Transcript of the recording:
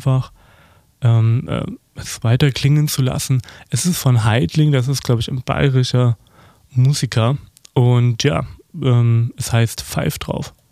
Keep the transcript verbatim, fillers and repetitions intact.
einfach ähm, äh, es weiter klingen zu lassen. Es ist von Heidling, das ist, glaube ich, ein bayerischer Musiker. Und ja, ähm, es heißt Pfeif drauf.